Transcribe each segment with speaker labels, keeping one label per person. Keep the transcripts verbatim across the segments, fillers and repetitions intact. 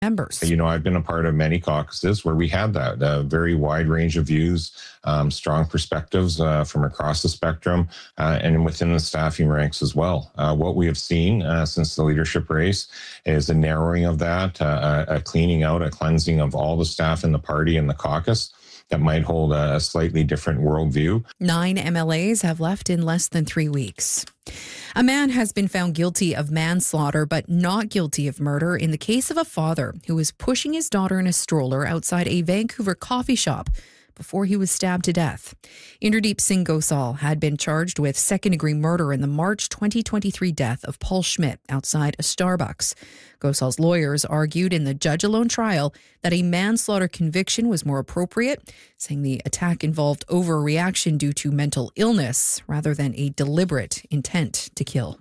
Speaker 1: members.
Speaker 2: You know, I've been a part of many caucuses where we had that uh, very wide range of views, um, strong perspectives uh, from across the spectrum, uh, and within the staffing ranks as well. Uh, what we have seen uh, since the leadership race is a narrowing of that, uh, a cleaning out, a cleansing of all the staff in the party and the caucus that might hold a slightly different worldview.
Speaker 1: Nine M L As have left in less than three weeks. A man has been found guilty of manslaughter but not guilty of murder in the case of a father who was pushing his daughter in a stroller outside a Vancouver coffee shop before he was stabbed to death. Inderdeep Singh Gosal had been charged with second-degree murder in the March twenty twenty-three death of Paul Schmidt outside a Starbucks. Gosal's lawyers argued in the judge-alone trial that a manslaughter conviction was more appropriate, saying the attack involved overreaction due to mental illness rather than a deliberate intent to kill.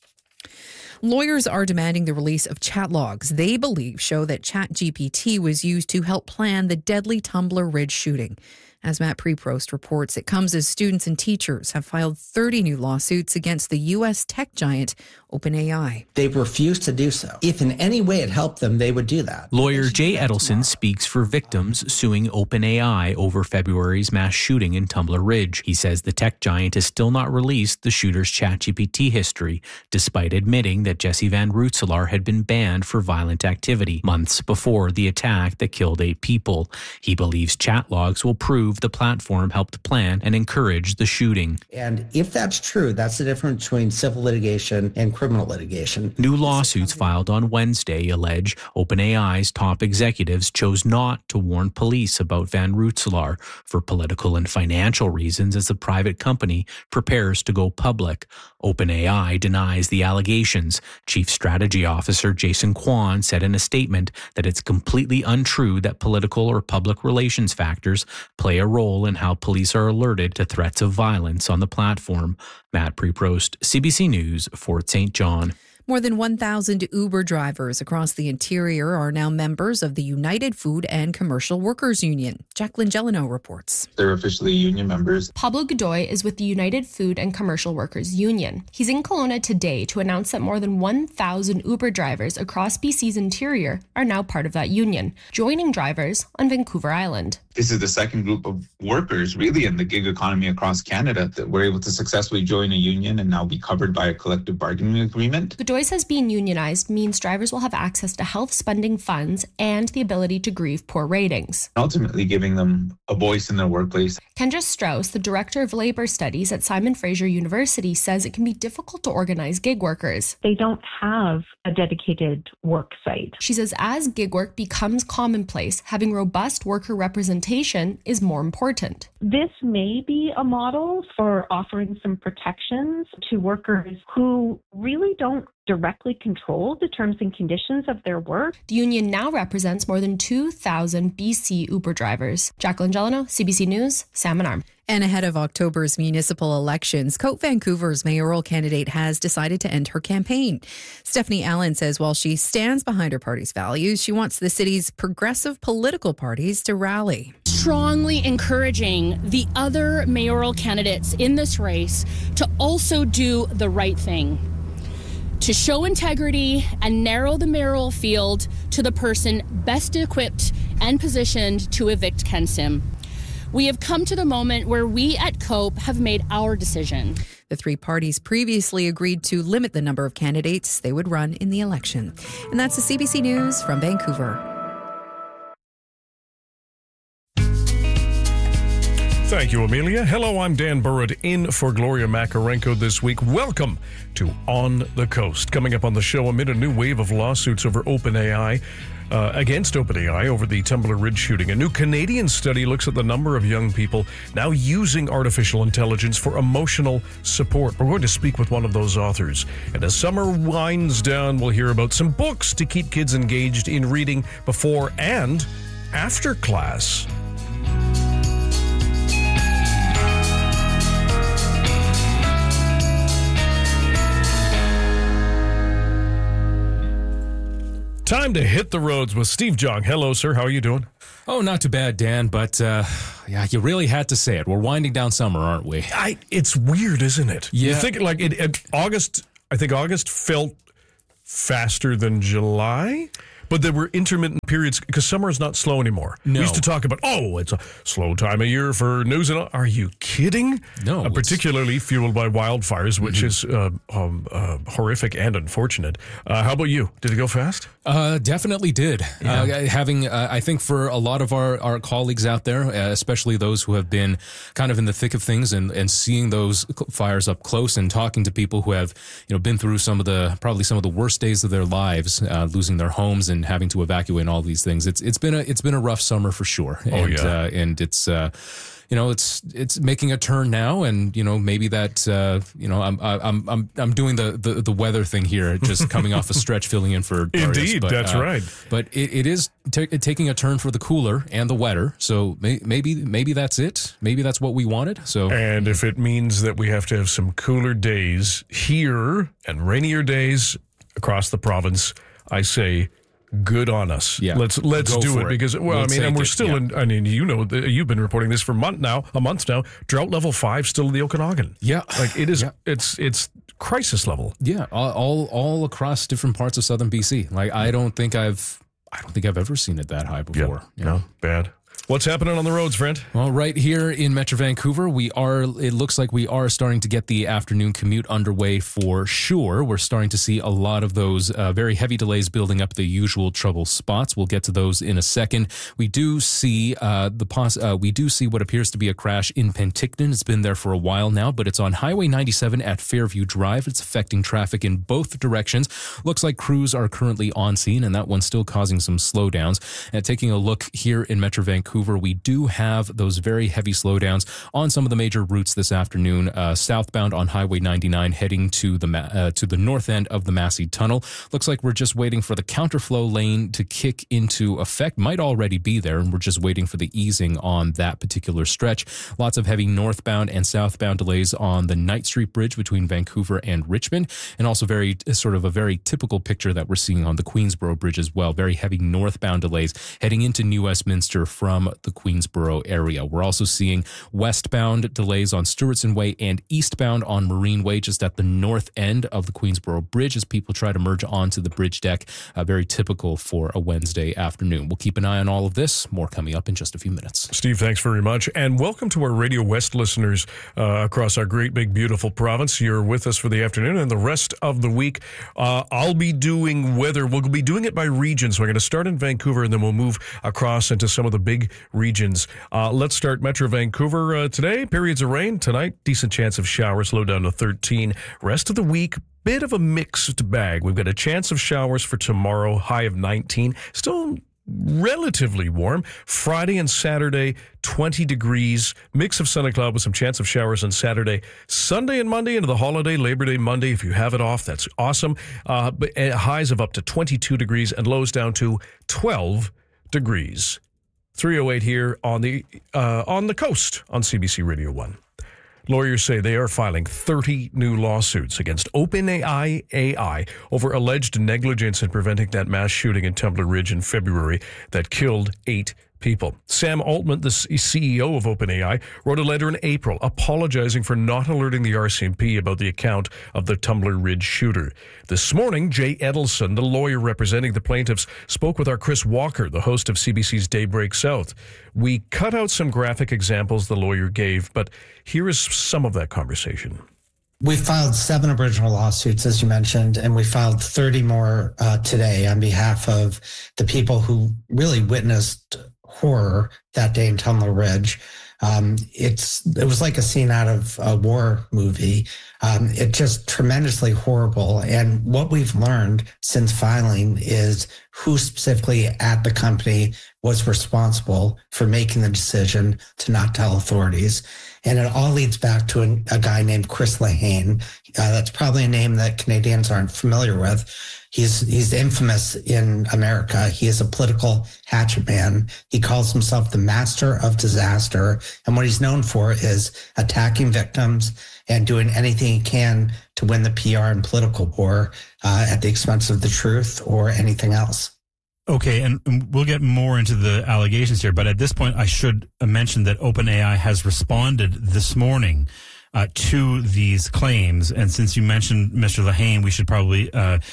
Speaker 1: Lawyers are demanding the release of chat logs they believe show that ChatGPT was used to help plan the deadly Tumbler Ridge shooting. As Matt Preprost reports, it comes as students and teachers have filed thirty new lawsuits against the U S tech giant OpenAI.
Speaker 3: They've refused to do so. If in any way it helped them, they would do that.
Speaker 4: Lawyer Jay Edelson speaks for victims suing OpenAI over February's mass shooting in Tumbler Ridge. He says the tech giant has still not released the shooter's ChatGPT history, despite admitting that Jesse Van Rootselaar had been banned for violent activity months before the attack that killed eight people. He believes chat logs will prove the platform helped plan and encourage the shooting.
Speaker 3: And if that's true, that's the difference between civil litigation and criminal litigation.
Speaker 4: New lawsuits filed on Wednesday allege OpenAI's top executives chose not to warn police about Van Rootselaar for political and financial reasons as the private company prepares to go public. OpenAI denies the allegations. Chief Strategy Officer Jason Kwan said in a statement that it's completely untrue that political or public relations factors play a role in how police are alerted to threats of violence on the platform. Matt Preprost, C B C News, Fort Saint John.
Speaker 1: More than one thousand Uber drivers across the interior are now members of the United Food and Commercial Workers Union. Jacqueline Gelino reports.
Speaker 5: They're officially union members.
Speaker 6: Pablo Godoy is with the United Food and Commercial Workers Union. He's in Kelowna today to announce that more than one thousand Uber drivers across B C's interior are now part of that union, joining drivers on Vancouver Island.
Speaker 5: This is the second group of workers really in the gig economy across Canada that were able to successfully join a union and now be covered by a collective bargaining agreement.
Speaker 6: Godoy says being unionized means drivers will have access to health spending funds and the ability to grieve poor ratings.
Speaker 5: Ultimately giving them a voice in their workplace.
Speaker 6: Kendra Strauss, the director of labor studies at Simon Fraser University, says it can be difficult to organize gig workers.
Speaker 7: They don't have a dedicated work site.
Speaker 6: She says as gig work becomes commonplace, having robust worker representation is more important.
Speaker 7: This may be a model for offering some protections to workers who really don't directly control the terms and conditions of their work.
Speaker 6: The union now represents more than two thousand B C Uber drivers. Jacqueline Gelino, C B C News, Salmon Arm.
Speaker 1: And ahead of October's municipal elections, Cote Vancouver's mayoral candidate has decided to end her campaign. Stephanie Allen says while she stands behind her party's values, she wants the city's progressive political parties to rally.
Speaker 8: Strongly encouraging the other mayoral candidates in this race to also do the right thing, to show integrity and narrow the mayoral field to the person best equipped and positioned to evict Ken Sim. We have come to the moment where we at COPE have made our decision.
Speaker 1: The three parties previously agreed to limit the number of candidates they would run in the election. And that's the C B C News from Vancouver.
Speaker 9: Thank you, Amelia. Hello, I'm Dan Burrard in for Gloria Makarenko this week. Welcome to On the Coast. Coming up on the show, amid a new wave of lawsuits over OpenAI, uh, against OpenAI over the Tumbler Ridge shooting. A new Canadian study looks at the number of young people now using artificial intelligence for emotional support. We're going to speak with one of those authors. And as summer winds down, we'll hear about some books to keep kids engaged in reading before and after class. Time to hit the roads with Steve Jong. Hello, sir. How are you doing?
Speaker 10: Oh, not too bad, Dan, but uh, yeah, you really had to say it. We're winding down summer, aren't we?
Speaker 9: I, it's weird, isn't it?
Speaker 10: Yeah.
Speaker 9: You think like it, it, August, I think August felt faster than July, but there were intermittent periods because summer is not slow anymore.
Speaker 10: No.
Speaker 9: We used to talk about, oh, it's a slow time of year for news. And all. Are you kidding?
Speaker 10: No.
Speaker 9: Uh, particularly fueled by wildfires, which
Speaker 10: mm-hmm.
Speaker 9: is uh, um, uh, horrific and unfortunate. Uh, how about you? Did it go fast?
Speaker 10: Uh, definitely did.
Speaker 9: Yeah.
Speaker 10: Uh, having, uh, I think for a lot of our, our colleagues out there, uh, especially those who have been kind of in the thick of things and, and seeing those fires up close and talking to people who have, you know, been through some of the, probably some of the worst days of their lives, uh, losing their homes and having to evacuate and all these things. It's, it's been a, it's been a rough summer for sure.
Speaker 9: Oh,
Speaker 10: and,
Speaker 9: yeah.
Speaker 10: uh, and it's, uh, you know, it's it's making a turn now, and you know maybe that uh, you know I'm I'm I'm I'm doing the, the, the weather thing here, just coming off a stretch, filling in for Darius.
Speaker 9: Indeed,
Speaker 10: but,
Speaker 9: that's
Speaker 10: uh,
Speaker 9: right.
Speaker 10: But it, it is t- taking a turn for the cooler and the wetter. So may- maybe maybe that's it. Maybe that's what we wanted. So
Speaker 9: and if it means that we have to have some cooler days here and rainier days across the province, I say. Good on us.
Speaker 10: Yeah.
Speaker 9: Let's let's
Speaker 10: Go
Speaker 9: do
Speaker 10: for
Speaker 9: it
Speaker 10: it.
Speaker 9: because well,
Speaker 10: We'll
Speaker 9: I mean, and
Speaker 10: take
Speaker 9: we're
Speaker 10: it,
Speaker 9: still
Speaker 10: yeah.
Speaker 9: in. I mean, you know, you've been reporting this for a month now, a month now. Drought level five still in the Okanagan.
Speaker 10: Yeah,
Speaker 9: like it is.
Speaker 10: Yeah.
Speaker 9: It's it's crisis level.
Speaker 10: Yeah, all, all all across different parts of southern B C. Like I don't think I've I don't think I've ever seen it that high before.
Speaker 9: Yeah. No, bad. What's happening on the roads, friend?
Speaker 10: Well, right here in Metro Vancouver, we are, it looks like we are starting to get the afternoon commute underway for sure. We're starting to see a lot of those uh, very heavy delays building up the usual trouble spots. We'll get to those in a second. We do see uh, the poss- uh, we do see what appears to be a crash in Penticton. It's been there for a while now, but it's on Highway ninety-seven at Fairview Drive. It's affecting traffic in both directions. Looks like crews are currently on scene, and that one's still causing some slowdowns. And taking a look here in Metro Vancouver, we do have those very heavy slowdowns on some of the major routes this afternoon. Uh, southbound on Highway ninety-nine, heading to the uh, to the north end of the Massey Tunnel. Looks like we're just waiting for the counterflow lane to kick into effect. Might already be there, and we're just waiting for the easing on that particular stretch. Lots of heavy northbound and southbound delays on the Knight Street Bridge between Vancouver and Richmond, and also very sort of a very typical picture that we're seeing on the Queensboro Bridge as well. Very heavy northbound delays heading into New Westminster from the Queensboro area. We're also seeing westbound delays on Stewartson Way and eastbound on Marine Way, just at the north end of the Queensboro Bridge as people try to merge onto the bridge deck. Uh, very typical for a Wednesday afternoon. We'll keep an eye on all of this. More coming up in just a few minutes.
Speaker 9: Steve, thanks very much. And welcome to our Radio West listeners uh, across our great, big, beautiful province. You're with us for the afternoon and the rest of the week. Uh, I'll be doing weather. We'll be doing it by region. So we're going to start in Vancouver and then we'll move across into some of the big regions. Uh, let's start Metro Vancouver uh, today. Periods of rain tonight. Decent chance of showers. Low down to thirteen. Rest of the week, bit of a mixed bag. We've got a chance of showers for tomorrow. High of nineteen. Still relatively warm. Friday and Saturday, twenty degrees. Mix of sun and cloud with some chance of showers on Saturday. Sunday and Monday into the holiday, Labor Day Monday. If you have it off, that's awesome. Uh, but uh, highs of up to twenty-two degrees and lows down to twelve degrees. three oh eight here on the uh, on the coast on C B C Radio one. Lawyers say they are filing thirty new lawsuits against OpenAI A I over alleged negligence in preventing that mass shooting in Tumbler Ridge in February that killed eight people. Sam Altman, the C E O of OpenAI, wrote a letter in April apologizing for not alerting the R C M P about the account of the Tumbler Ridge shooter. This morning, Jay Edelson, the lawyer representing the plaintiffs, spoke with our Chris Walker, the host of C B C's Daybreak South. We cut out some graphic examples the lawyer gave, but here is some of that conversation.
Speaker 3: We filed seven original lawsuits, as you mentioned, and we filed thirty more uh, today on behalf of the people who really witnessed horror that day in Tumbler Ridge. Um, it's it was like a scene out of a war movie. Um, it's just tremendously horrible. And what we've learned since filing is who specifically at the company was responsible for making the decision to not tell authorities. And it all leads back to a, a guy named Chris Lehane. Uh, that's probably a name that Canadians aren't familiar with. He's he's infamous in America. He is a political hatchet man. He calls himself the master of disaster. And what he's known for is attacking victims and doing anything he can to win the P R and political war uh, at the expense of the truth or anything else.
Speaker 11: Okay, and we'll get more into the allegations here, but at this point, I should mention that OpenAI has responded this morning uh, to these claims. And since you mentioned Mister Lehane, we should probably uh,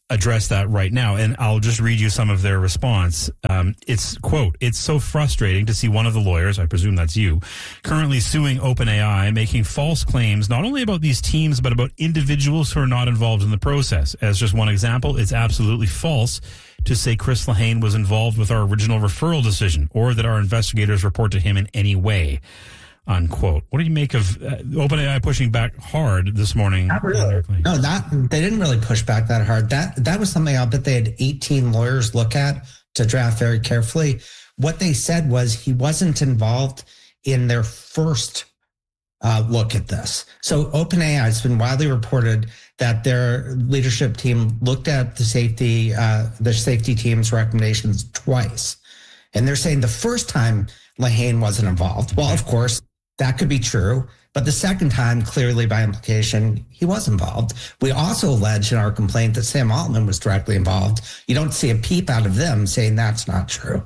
Speaker 11: address that right now, and I'll just read you some of their response. Um, it's, quote, "It's so frustrating to see one of the lawyers, I presume that's you, currently suing OpenAI, making false claims not only about these teams, but about individuals who are not involved in the process. As just one example, it's absolutely false to say Chris Lehane was involved with our original referral decision or that our investigators report to him in any way." Unquote. What do you make of uh, OpenAI pushing back hard this morning?
Speaker 3: Not really. No, that they didn't really push back that hard. That that was something I'll bet they had eighteen lawyers look at to draft very carefully. What they said was he wasn't involved in their first uh, look at this. So OpenAI has been widely reported that their leadership team looked at the safety uh, the safety team's recommendations twice, and they're saying the first time Lehane wasn't involved. Well, of course, that could be true. But the second time, clearly by implication, he was involved. We also allege in our complaint that Sam Altman was directly involved. You don't see a peep out of them saying that's not true.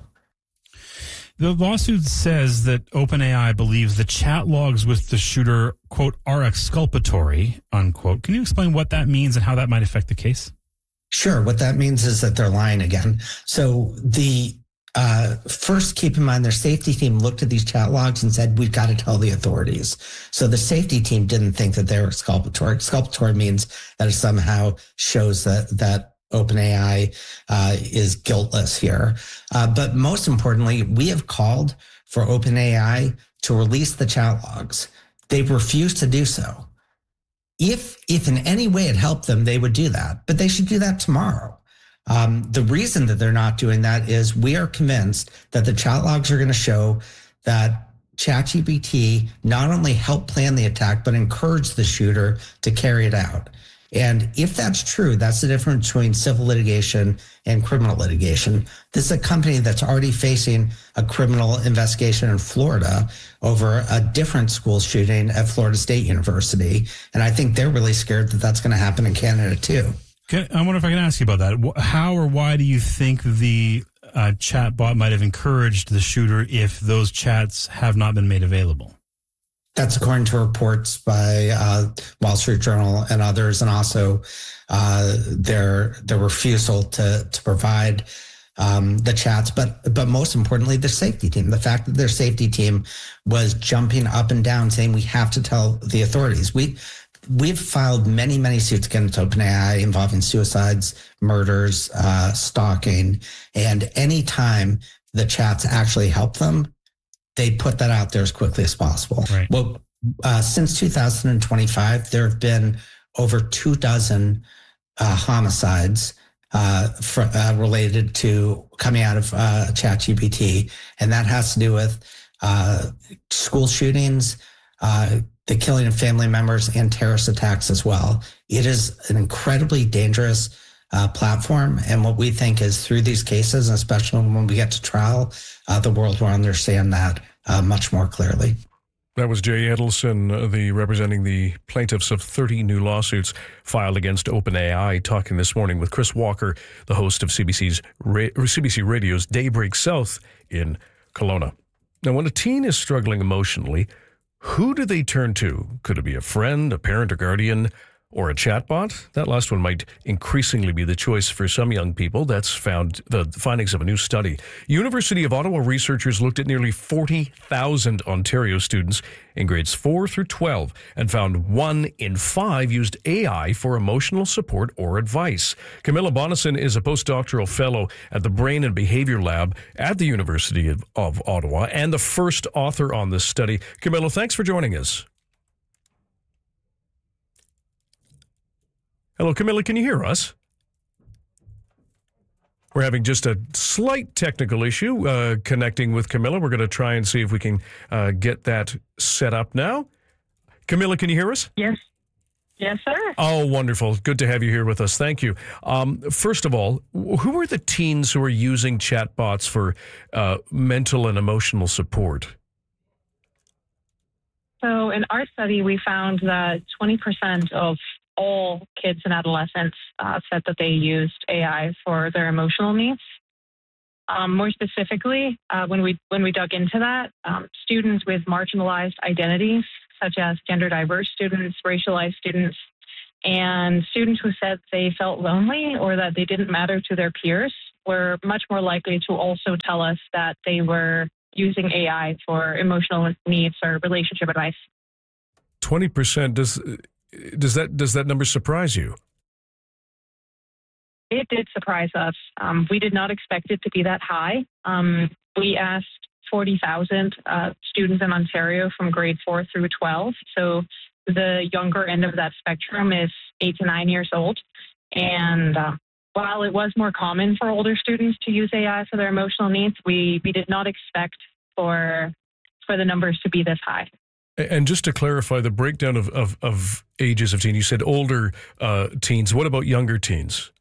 Speaker 11: The lawsuit says that OpenAI believes the chat logs with the shooter, quote, are exculpatory, unquote. Can you explain what that means and how that might affect the case?
Speaker 3: Sure. What that means is that they're lying again. So the Uh, first, keep in mind their safety team looked at these chat logs and said, we've got to tell the authorities. So the safety team didn't think that they were exculpatory. Exculpatory means that it somehow shows that, that OpenAI uh, is guiltless here. Uh, but most importantly, we have called for OpenAI to release the chat logs. They've refused to do so. If, if in any way it helped them, they would do that, but they should do that tomorrow. Um, the reason that they're not doing that is we are convinced that the chat logs are going to show that ChatGPT not only helped plan the attack, but encouraged the shooter to carry it out. And if that's true, that's the difference between civil litigation and criminal litigation. This is a company that's already facing a criminal investigation in Florida over a different school shooting at Florida State University. And I think they're really scared that that's going to happen in Canada too.
Speaker 11: Okay, I wonder if I can ask you about that. How or why do you think the uh, chat bot might have encouraged the shooter if those chats have not been made available?
Speaker 3: That's according to reports by uh, Wall Street Journal and others, and also uh, their their refusal to to provide um, the chats. But but most importantly, the safety team. The fact that their safety team was jumping up and down, saying we have to tell the authorities. We. We've filed many, many suits against OpenAI involving suicides, murders, uh, stalking, and any time the chats actually help them, they put that out there as quickly as possible.
Speaker 11: Right.
Speaker 3: Well, uh, since two thousand twenty-five, there have been over two dozen uh, homicides uh, for, uh, related to coming out of uh, ChatGPT, and that has to do with uh, school shootings, uh, the killing of family members, and terrorist attacks as well. It is an incredibly dangerous uh, platform. And what we think is through these cases, and especially when we get to trial, uh, the world will understand that uh, much more clearly.
Speaker 9: That was Jay Edelson, the representing the plaintiffs of thirty new lawsuits filed against OpenAI, talking this morning with Chris Walker, the host of C B C's C B C Radio's Daybreak South in Kelowna. Now, when a teen is struggling emotionally, who do they turn to? Could it be a friend, a parent or guardian, or a chatbot? That last one might increasingly be the choice for some young people. That's found the findings of a new study. University of Ottawa researchers looked at nearly forty thousand Ontario students in grades four through twelve and found one in five used A I for emotional support or advice. Camilla Bonison is a postdoctoral fellow at the Brain and Behavior Lab at the University of, of Ottawa and the first author on this study. Camilla, thanks for joining us. Hello, Camilla, can you hear us? We're having just a slight technical issue uh, connecting with Camilla. We're going to try and see if we can uh, get that set up now. Camilla, can you hear us?
Speaker 12: Yes. Yes, sir.
Speaker 9: Oh, wonderful. Good to have you here with us. Thank you. Um, first of all, who are the teens who are using chatbots for uh, mental and emotional support?
Speaker 12: So in our study, we found that twenty percent of all kids and adolescents uh, said that they used A I for their emotional needs. Um, more specifically, uh, when we when we dug into that, um, students with marginalized identities, such as gender diverse students, racialized students, And students who said they felt lonely or that they didn't matter to their peers were much more likely to also tell us that they were using A I for emotional needs or relationship advice.
Speaker 9: twenty percent, does does that does that number surprise you?
Speaker 12: It did surprise us. Um, we did not expect it to be that high. Um, we asked forty thousand uh, students in Ontario from grade four through twelve. So the younger end of that spectrum is eight to nine years old. And uh, while it was more common for older students to use A I for their emotional needs, we, we did not expect for for the numbers to be this high.
Speaker 9: And just to clarify the breakdown of, of, of ages of teen, you said older uh, teens. What about younger teens?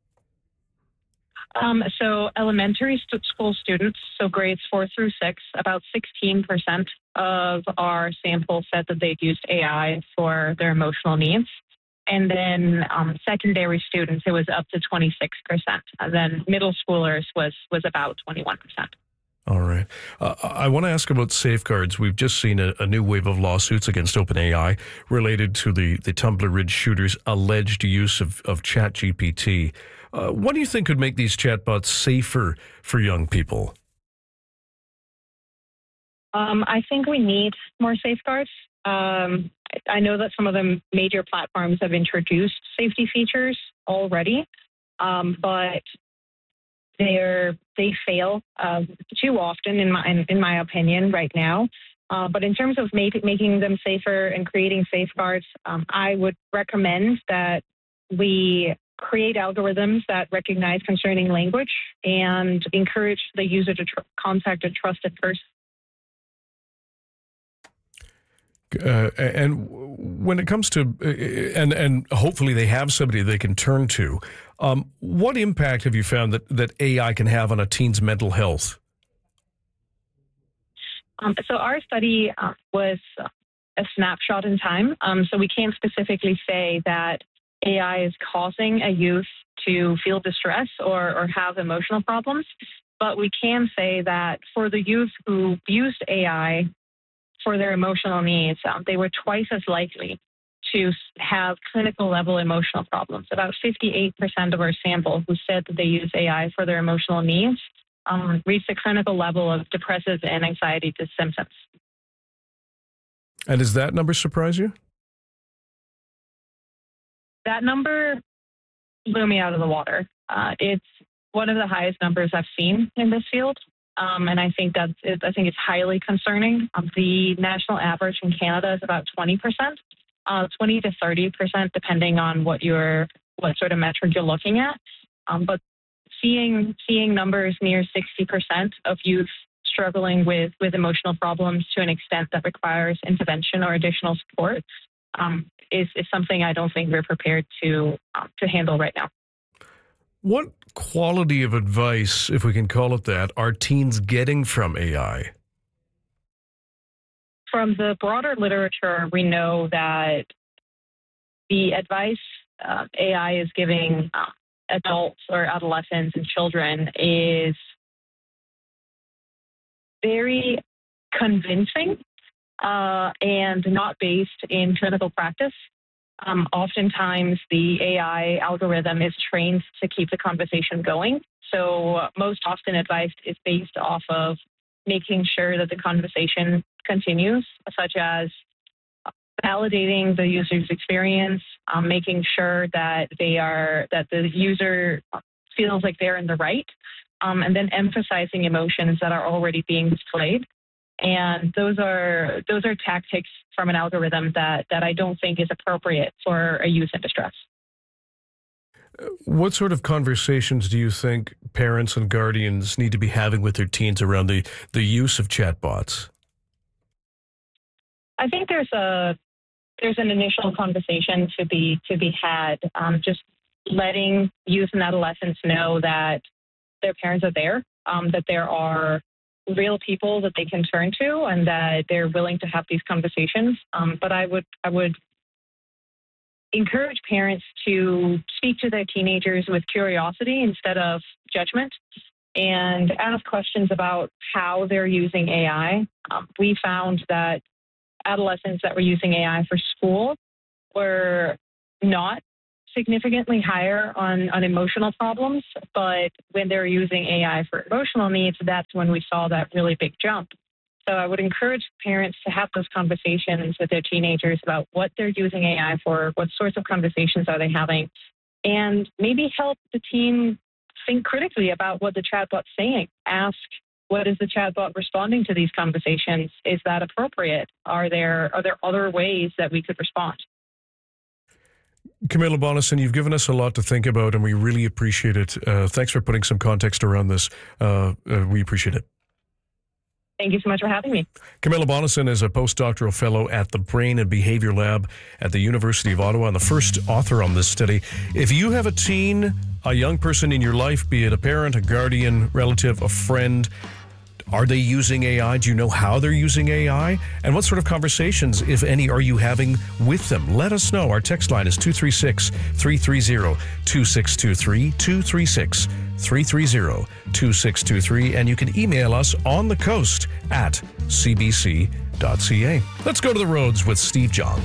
Speaker 12: Um, so elementary st- school students, so grades four through six, about sixteen percent of our sample said that they'd used A I for their emotional needs. And then um, secondary students, it was up to twenty-six percent. And then middle schoolers was, was about twenty-one percent.
Speaker 9: All right. Uh, I want to ask about safeguards. We've just seen a, a new wave of lawsuits against OpenAI related to the, the Tumbler Ridge shooters' alleged use of, of ChatGPT. Uh, what do you think could make these chatbots safer for young people?
Speaker 12: Um, I think we need more safeguards. Um, I know that some of the major platforms have introduced safety features already, um, but they're they fail uh, too often, in my in, in my opinion, right now. Uh, but in terms of make, making them safer and creating safeguards, um, I would recommend that we create algorithms that recognize concerning language and encourage the user to tr- contact a trusted person.
Speaker 9: Uh, and when it comes to, uh, and and hopefully they have somebody they can turn to, um, what impact have you found that, that A I can have on a teen's mental health?
Speaker 12: Um, so our study uh, was a snapshot in time. Um, so we can't specifically say that A I is causing a youth to feel distress or, or have emotional problems, but we can say that for the youth who used A I for their emotional needs, um, they were twice as likely to have clinical level emotional problems. About fifty-eight percent of our sample who said that they use A I for their emotional needs um, reached a clinical level of depressive and anxiety symptoms.
Speaker 9: And does that number surprise you?
Speaker 12: That number blew me out of the water. Uh, it's one of the highest numbers I've seen in this field. Um, and I think that's, I think it's highly concerning. Um, the national average in Canada is about twenty percent, uh, twenty to thirty percent, depending on what your, what sort of metric you're looking at. Um, but seeing, seeing numbers near sixty percent of youth struggling with, with emotional problems to an extent that requires intervention or additional support um, is, is something I don't think we're prepared to, um, to handle right now.
Speaker 9: What quality of advice, if we can call it that, are teens getting from A I?
Speaker 12: From the broader literature, we know that the advice uh, A I is giving uh, adults or adolescents and children is very convincing uh, and not based in clinical practice. Um, oftentimes, the A I algorithm is trained to keep the conversation going. So uh, most often advice is based off of making sure that the conversation continues, such as validating the user's experience, um, making sure that they are that the user feels like they're in the right, um, and then emphasizing emotions that are already being displayed. And those are those are tactics from an algorithm that, that I don't think is appropriate for a youth in distress.
Speaker 9: What sort of conversations do you think parents and guardians need to be having with their teens around the, the use of chatbots?
Speaker 12: I think there's a there's an initial conversation to be to be had. Um, just letting youth and adolescents know that their parents are there, um, that there are real people that they can turn to, and that they're willing to have these conversations. Um, but I would I would encourage parents to speak to their teenagers with curiosity instead of judgment, and ask questions about how they're using A I. Um, we found that adolescents that were using A I for school were not significantly higher on, on emotional problems, but when they're using A I for emotional needs, that's when we saw that really big jump. So I would encourage parents to have those conversations with their teenagers about what they're using A I for, what sorts of conversations are they having, and maybe help the teen think critically about what the chatbot's saying. Ask, what is the chatbot responding to these conversations? Is that appropriate? Are there are there other ways that we could respond?
Speaker 9: Camilla Bonnison, you've given us a lot to think about, and we really appreciate it. Uh, thanks for putting some context around this. Uh, uh, we appreciate it.
Speaker 12: Thank you so much for having me.
Speaker 9: Camilla Bonnison is a postdoctoral fellow at the Brain and Behavior Lab at the University of Ottawa and the first author on this study. If you have a teen, a young person in your life, be it a parent, a guardian, relative, a friend, are they using A I? Do you know how they're using A I? And what sort of conversations, if any, are you having with them? Let us know. Our text line is two three six, three three zero, two six two three, two three six, three three zero, two six two three, and you can email us on the coast at c b c dot c a. Let's go to the roads with Steve Jong.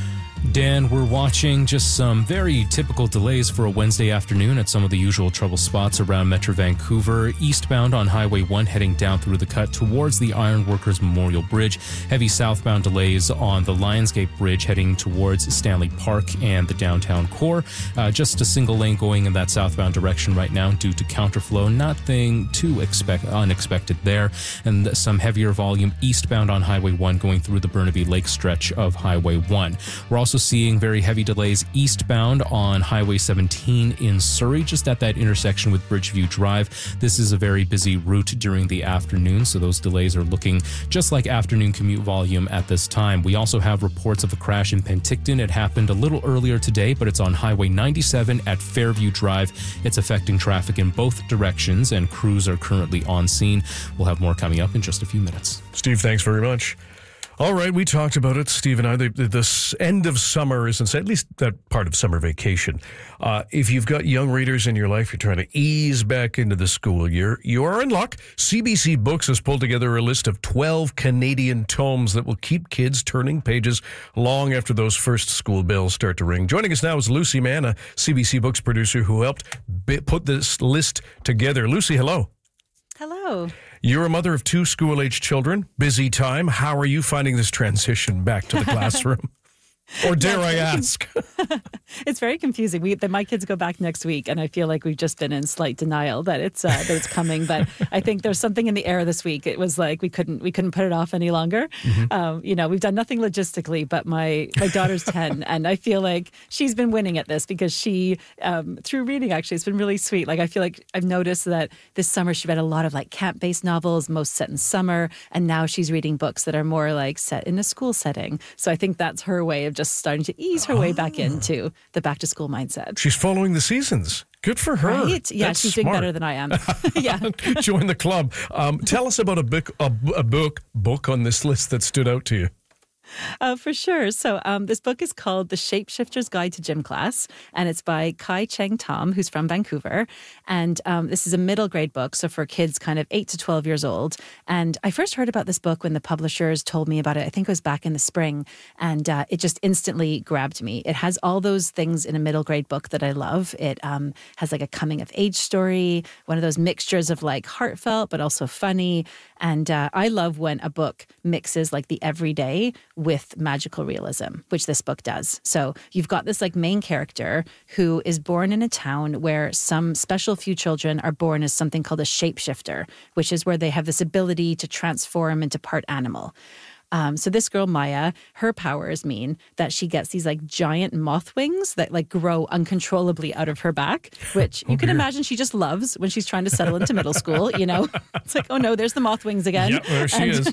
Speaker 10: Dan, we're watching just some very typical delays for a Wednesday afternoon at some of the usual trouble spots around Metro Vancouver. Eastbound on Highway one heading down through the cut towards the Ironworkers Memorial Bridge. Heavy southbound delays on the Lionsgate Bridge heading towards Stanley Park and the downtown core. Uh, just a single lane going in that southbound direction right now due to counterflow. Nothing too expect unexpected there. And some heavier volume eastbound on Highway one going through the Burnaby Lake stretch of Highway one. We're also seeing very heavy delays eastbound on Highway seventeen in Surrey, just at that intersection with Bridgeview Drive. This is a very busy route during the afternoon, so those delays are looking just like afternoon commute volume at this time. We also have reports of a crash in Penticton. It happened a little earlier today, but it's on Highway ninety-seven at Fairview Drive. It's affecting traffic in both directions, and crews are currently on scene. We'll have more coming up in just a few minutes.
Speaker 9: Steve, thanks very much. All right, we talked about it, Steve and I. The, the, this end of summer is, at least that part of summer vacation. Uh, if you've got young readers in your life, you're trying to ease back into the school year, you are in luck. C B C Books has pulled together a list of twelve Canadian tomes that will keep kids turning pages long after those first school bells start to ring. Joining us now is Lucy Mann, a C B C Books producer who helped b- put this list together. Lucy, hello.
Speaker 13: Hello.
Speaker 9: You're a mother of two school-aged children. Busy time. How are you finding this transition back to the classroom? Or dare I ask?
Speaker 13: It's very confusing. We, the, my kids go back next week, and I feel like we've just been in slight denial that it's uh, that it's coming. But I think there's something in the air this week. It was like we couldn't we couldn't put it off any longer. Mm-hmm. Um, you know, we've done nothing logistically, but my my daughter's ten, and I feel like she's been winning at this because she um, through reading actually it's been really sweet. Like I feel like I've noticed that this summer she read a lot of like camp-based novels, most set in summer, and now she's reading books that are more like set in a school setting. So I think that's her way of just starting to ease her oh. way back into the back to school mindset.
Speaker 9: She's following the seasons. Good for her.
Speaker 13: Right? Yeah,
Speaker 9: That's
Speaker 13: she's
Speaker 9: smart.
Speaker 13: doing better than I am. Yeah.
Speaker 9: Join the club. Um, tell us about a book, a, a book, book on this list that stood out to you.
Speaker 13: Uh, for sure. So um, this book is called The Shapeshifter's Guide to Gym Class, and it's by Kai Cheng Tom, who's from Vancouver. And um, this is a middle grade book, so for kids kind of eight to twelve years old. And I first heard about this book when the publishers told me about it. I think it was back in the spring, and uh, it just instantly grabbed me. It has all those things in a middle grade book that I love. It um, has like a coming of age story, one of those mixtures of like heartfelt but also funny. And uh, I love when a book mixes like the everyday with magical realism, which this book does. So you've got this like main character who is born in a town where some special few children are born as something called a shapeshifter, which is where they have this ability to transform into part animal. Um, so this girl, Maya, her powers mean that she gets these like giant moth wings that like grow uncontrollably out of her back, which you oh, can dear. imagine she just loves when she's trying to settle into middle school, you know? It's like, oh no, there's the moth wings again.
Speaker 9: Yep, there she
Speaker 13: and,
Speaker 9: is.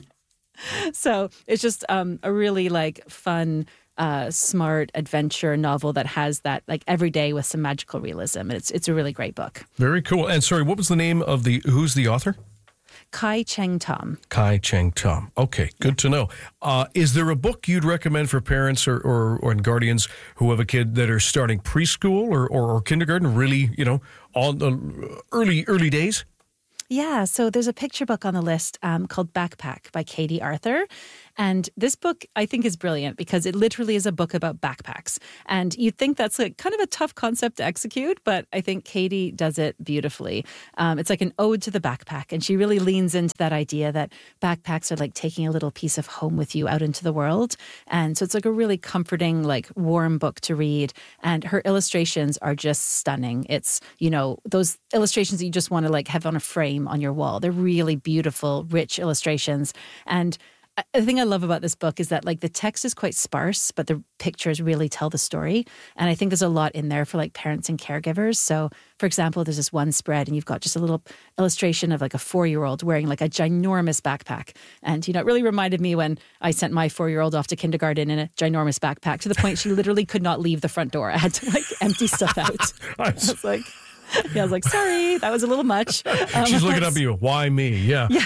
Speaker 13: So it's just um, a really like fun, uh, smart adventure novel that has that like every day with some magical realism. It's it's a really great book.
Speaker 9: Very cool. And sorry, what was the name of the, who's the author?
Speaker 13: Kai Cheng Tom.
Speaker 9: Kai Cheng Tom. Okay, good to know. Uh, is there a book you'd recommend for parents or, or, or guardians who have a kid that are starting preschool or, or, or kindergarten, really, you know, on the early, early days?
Speaker 13: Yeah, so there's a picture book on the list um, called Backpack by Katie Arthur. And this book, I think, is brilliant because it literally is a book about backpacks. And you'd think that's a, kind of a tough concept to execute, but I think Katie does it beautifully. Um, it's like an ode to the backpack. And she really leans into that idea that backpacks are like taking a little piece of home with you out into the world. And so it's like a really comforting, like warm book to read. And her illustrations are just stunning. It's, you know, those illustrations that you just want to like have on a frame on your wall. They're really beautiful, rich illustrations. And the thing I love about this book is that like the text is quite sparse, but the pictures really tell the story. And I think there's a lot in there for like parents and caregivers. So for example, there's this one spread and you've got just a little illustration of like a four-year-old wearing like a ginormous backpack. And, you know, it really reminded me when I sent my four-year-old off to kindergarten in a ginormous backpack to the point she literally could not leave the front door. I had to like empty stuff out. I was like... Yeah, I was like, sorry, that was a little much. Um,
Speaker 9: She's looking up at you. Why me? Yeah.
Speaker 13: Yeah.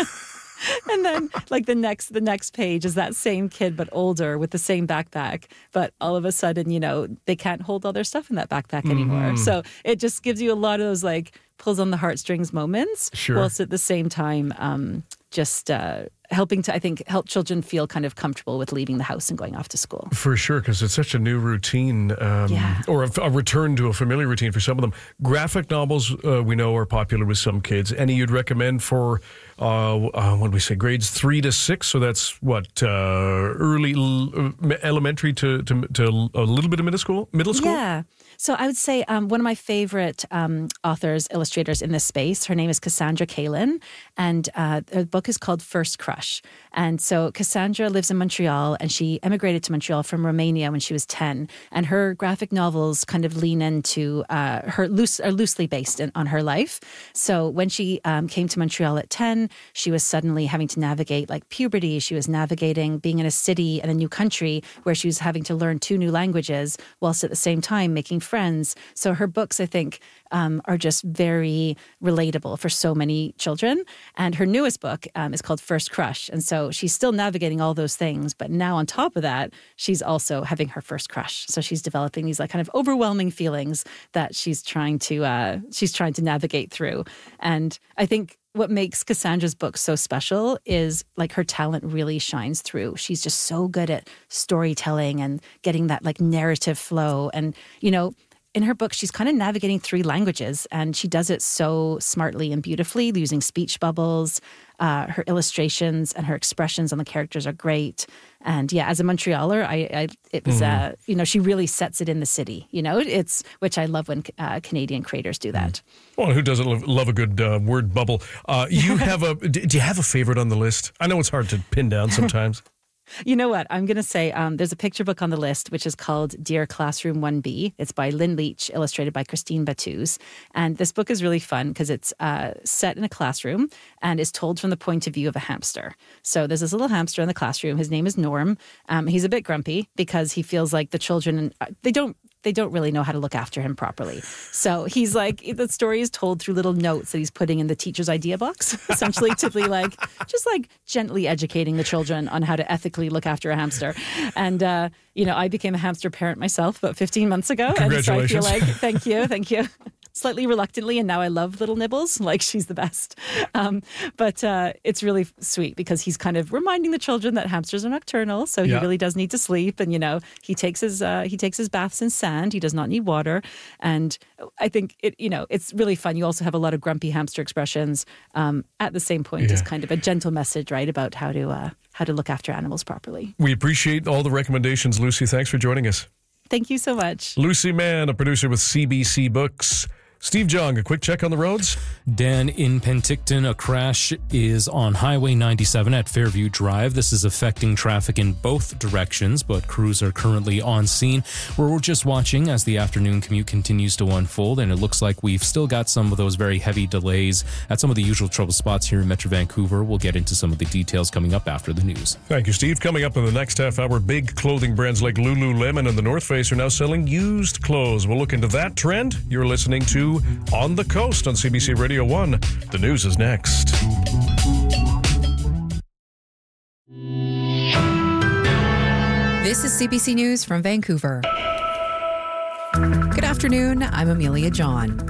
Speaker 13: And then like the next the next page is that same kid, but older with the same backpack. But all of a sudden, you know, they can't hold all their stuff in that backpack anymore.
Speaker 9: Mm-hmm.
Speaker 13: So it just gives you a lot of those like pulls on the heartstrings moments.
Speaker 9: Sure.
Speaker 13: Whilst at the same time, um, just uh, helping to, I think, help children feel kind of comfortable with leaving the house and going off to school.
Speaker 9: For sure, because it's such a new routine, um,
Speaker 13: Yeah.
Speaker 9: or a, a return to a familiar routine for some of them. Graphic novels, uh, we know, are popular with some kids. Any you'd recommend for, uh, uh, what do we say, grades three to six? So that's what, uh, early l- elementary to, to to a little bit of middle school? Middle school?
Speaker 13: Yeah. So I would say um, one of my favorite um, authors, illustrators in this space, her name is Cassandra Kalin, and uh, her book is called First Crush. And so Cassandra lives in Montreal, and she emigrated to Montreal from Romania when she was ten. And her graphic novels kind of lean into uh, her loose, are loosely based in, on her life. So when she um, came to Montreal at ten, she was suddenly having to navigate like puberty. She was navigating being in a city and a new country where she was having to learn two new languages, whilst at the same time making friends. So her books, I think, um, are just very relatable for so many children. And her newest book um, is called First Crush. And so she's still navigating all those things. But now on top of that, she's also having her first crush. So she's developing these like kind of overwhelming feelings that she's trying to uh, she's trying to navigate through. And I think what makes Cassandra's book so special is like her talent really shines through. She's just so good at storytelling and getting that like narrative flow. And, you know, in her book, she's kind of navigating three languages, and she does it so smartly and beautifully using speech bubbles. Uh, her illustrations and her expressions on the characters are great. And yeah, as a Montrealer, I, I it was, mm. uh, you know, she really sets it in the city, you know, it's, which I love when uh, Canadian creators do that.
Speaker 9: Well, who doesn't love, love a good uh, word bubble? Uh, you have a, do you have a favorite on the list? I know it's hard to pin down sometimes.
Speaker 13: You know what? I'm going to say um, there's a picture book on the list, which is called Dear Classroom one B. It's by Lynn Leach, illustrated by Christine Batuz. And this book is really fun because it's uh, set in a classroom and is told from the point of view of a hamster. So there's this little hamster in the classroom. His name is Norm. Um, he's a bit grumpy because he feels like the children, they don't they don't really know how to look after him properly. So he's like, the story is told through little notes that he's putting in the teacher's idea box, essentially to be like, just like gently educating the children on how to ethically look after a hamster. And, uh, you know, I became a hamster parent myself about fifteen months ago.
Speaker 9: Congratulations.
Speaker 13: And so I feel like, thank you, thank you. Slightly reluctantly, and now I love Little Nibbles. Like, she's the best. Um, but uh, it's really sweet because he's kind of reminding the children that hamsters are nocturnal, so
Speaker 9: yeah.
Speaker 13: he really does need to sleep. And you know, he takes his uh, he takes his baths in sand. He does not need water. And I think it, you know, it's really fun. You also have a lot of grumpy hamster expressions um, at the same point. Yeah. As kind of a gentle message, right, about how to uh, how to look after animals properly.
Speaker 9: We appreciate all the recommendations, Lucy. Thanks for joining us.
Speaker 13: Thank you so much,
Speaker 9: Lucy Mann, a producer with C B C Books. Steve Jung, a quick check on the roads.
Speaker 10: Dan, in Penticton, a crash is on Highway ninety-seven at Fairview Drive. This is affecting traffic in both directions, but crews are currently on scene. We're just watching as the afternoon commute continues to unfold, and it looks like we've still got some of those very heavy delays at some of the usual trouble spots here in Metro Vancouver. We'll get into some of the details coming up after the news.
Speaker 9: Thank you, Steve. Coming up in the next half hour, big clothing brands like Lululemon and the North Face are now selling used clothes. We'll look into that trend. You're listening to On the Coast on C B C Radio one. The news is next.
Speaker 1: This is C B C News from Vancouver. Good afternoon. I'm Amelia John.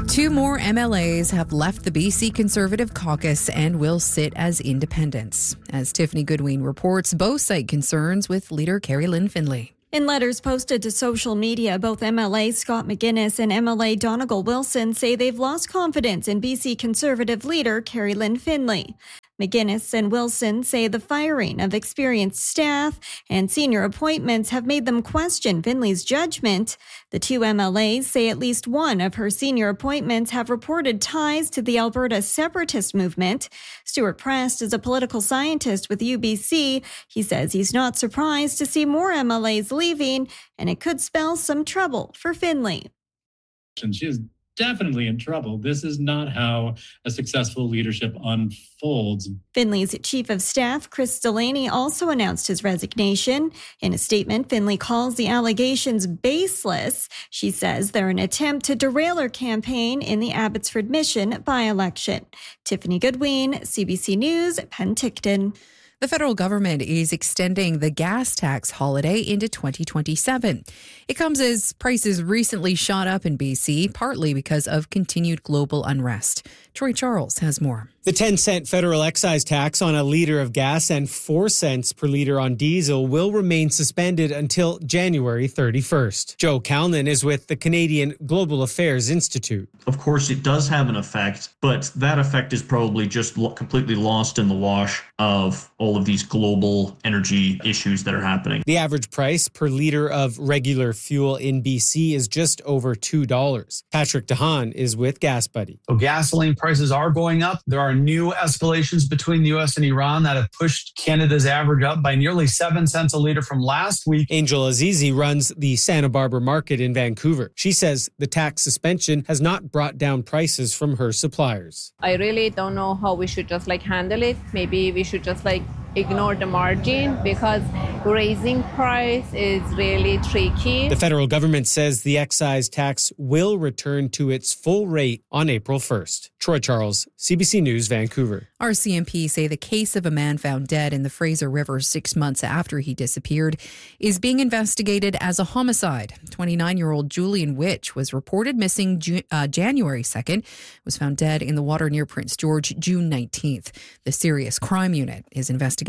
Speaker 1: Two more M L As have left the B C Conservative caucus and will sit as independents. As Tiffany Goodwin reports, both cite concerns with leader Carrie Lynn Findlay.
Speaker 14: In letters posted to social media, both M L A Scott McGuinness and M L A Donegal Wilson say they've lost confidence in B C Conservative leader Carrie Lynn Findlay. McGuinness and Wilson say the firing of experienced staff and senior appointments have made them question Findlay's judgment. The two M L As say at least one of her senior appointments have reported ties to the Alberta separatist movement. Stuart Prest is a political scientist with U B C. He says he's not surprised to see more M L As leaving, and it could spell some trouble for Findlay.
Speaker 15: And she is definitely in trouble. This is not how a successful leadership unfolds.
Speaker 14: Findlay's chief of staff, Chris Delaney, also announced his resignation. In a statement, Findlay calls the allegations baseless. She says they're an attempt to derail her campaign in the Abbotsford Mission by-election. Tiffany Goodwin, C B C News, Penticton.
Speaker 1: The federal government is extending the gas tax holiday into twenty twenty-seven. It comes as prices recently shot up in B C, partly because of continued global unrest. Troy Charles has more.
Speaker 16: The ten cent federal excise tax on a litre of gas and four cents per litre on diesel will remain suspended until January thirty-first. Joe Calnan is with the Canadian Global Affairs Institute.
Speaker 17: Of course, it does have an effect, but that effect is probably just lo- completely lost in the wash of all of these global energy issues that are happening.
Speaker 16: The average price per litre of regular fuel in B C is just over two dollars. Patrick DeHaan is with Gas Buddy.
Speaker 18: So gasoline prices are going up. There are new escalations between the U S and Iran that have pushed Canada's average up by nearly seven cents a litre from last week.
Speaker 16: Angel Azizi runs the Santa Barbara market in Vancouver. She says the tax suspension has not brought down prices from her suppliers.
Speaker 19: I really don't know how we should just like handle it. Maybe we should just like ignore the margin because raising price is really tricky.
Speaker 16: The federal government says the excise tax will return to its full rate on April first. Troy Charles, C B C News, Vancouver.
Speaker 1: R C M P say the case of a man found dead in the Fraser River six months after he disappeared is being investigated as a homicide. twenty-nine-year-old Julian Witch was reported missing Ju- uh, January second, was found dead in the water near Prince George June nineteenth. The Serious Crime Unit is investigating.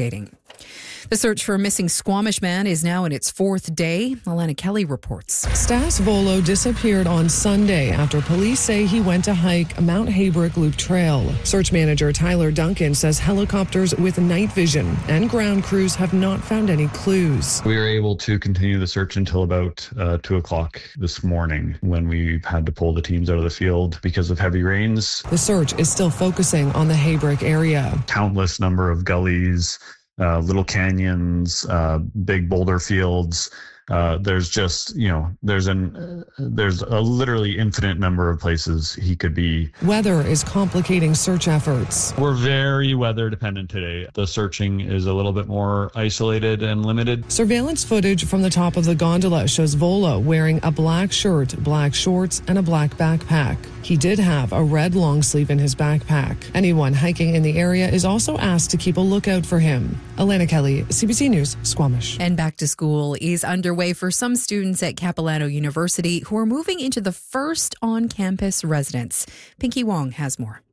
Speaker 1: The search for a missing Squamish man is now in its fourth day. Alana Kelly reports.
Speaker 20: Stas Volo disappeared on Sunday after police say he went to hike Mount Haybrick Loop Trail. Search manager Tyler Duncan says helicopters with night vision and ground crews have not found any clues.
Speaker 21: We were able to continue the search until about uh, two o'clock this morning when we had to pull the teams out of the field because of heavy rains.
Speaker 20: The search is still focusing on the Haybrick area.
Speaker 21: Countless number of gullies, Uh, little canyons, uh, big boulder fields. Uh, there's just, you know, there's an uh, there's a literally infinite number of places he could be.
Speaker 20: Weather is complicating search efforts.
Speaker 21: We're very weather dependent today. The searching is a little bit more isolated and limited.
Speaker 20: Surveillance footage from the top of the gondola shows Vola wearing a black shirt, black shorts, and a black backpack. He did have a red long sleeve in his backpack. Anyone hiking in the area is also asked to keep a lookout for him. Alana Kelly, C B C News, Squamish.
Speaker 1: And back to school is underway for some students at Capilano University who are moving into the first on-campus residence. Pinky Wong has more.